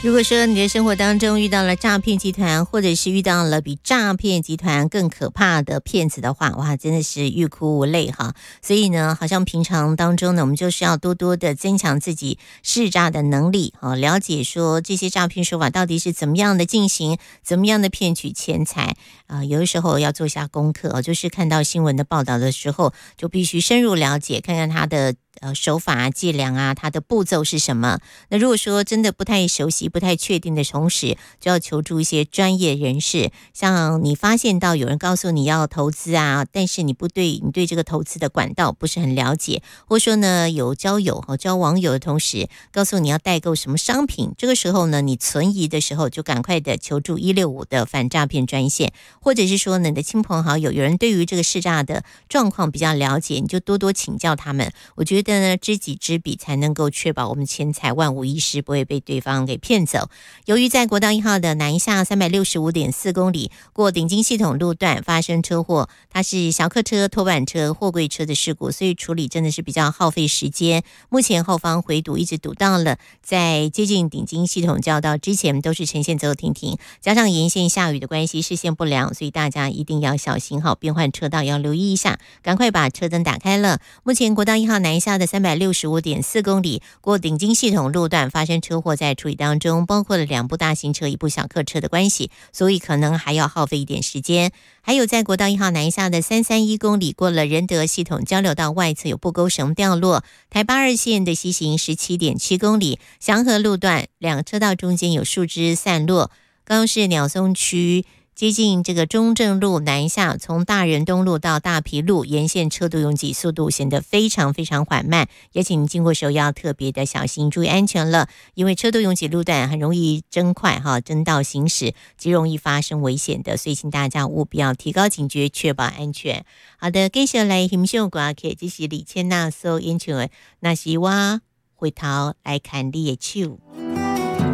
如果说你的生活当中遇到了诈骗集团，或者是遇到了比诈骗集团更可怕的骗子的话，哇，真的是欲哭无泪哈。所以呢，好像平常当中呢，我们就是要多多的增强自己识诈的能力，了解说这些诈骗手法到底是怎么样的进行，怎么样的骗取钱财有的时候要做下功课就是看到新闻的报道的时候，就必须深入了解，看看他的手法啊、伎俩啊，它的步骤是什么？那如果说真的不太熟悉、不太确定的同时，就要求助一些专业人士。像你发现到有人告诉你要投资啊，但是你对这个投资的管道不是很了解，或者说呢有交网友的同时告诉你要代购什么商品，这个时候呢你存疑的时候，就赶快的求助165的反诈骗专线，或者是说呢你的亲朋好友有人对于这个识诈的状况比较了解，你就多多请教他们。我觉得呢，知己知彼才能够确保我们钱财万无一失，不会被对方给骗走。由于在国道1号的南下365.4公里过顶金系统路段发生车祸，它是小客车、拖板车、货柜车的事故，所以处理真的是比较耗费时间。目前后方回堵一直堵到了在接近顶金系统交道之前都是呈现走走停停，加上沿线下雨的关系，视线不良，所以大家一定要小心变换车道要留意一下，赶快把车灯打开了。目前国道1号南下的365.4公里过顶金系统路段发生车祸，在处理当中，包括了2部大型车、1部小客车的关系，所以可能还要耗费一点时间。还有在国道1号南下的331公里过了仁德系统交流道外侧有不勾绳掉落，台8-2线的西行17.7公里祥和路段2个车道中间有树枝散落，高雄市鸟松区接近这个中正路南下，从大仁东路到大埤路沿线车都拥挤，速度显得非常非常缓慢，也请您经过时候要特别的小心，注意安全了，因为车都拥挤路段很容易争快争道行驶，极容易发生危险的，所以请大家务必要提高警觉，确保安全。好的，接下来欣赏歌曲，这是李千娜所演唱的《那是我回头来看你的手》。